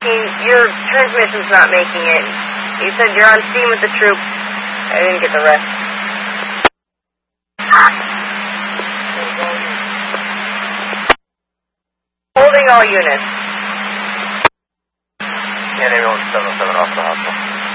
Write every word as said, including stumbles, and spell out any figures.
making, your transmission's not making it. You said you're on scene with the troops. I didn't get the rest. Holding all units. N A one seven seven off the hospital.